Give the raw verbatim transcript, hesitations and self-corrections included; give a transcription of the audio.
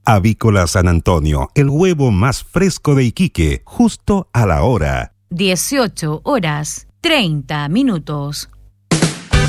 Avícola San Antonio, el huevo más fresco de Iquique, justo a la hora. dieciocho horas, treinta minutos.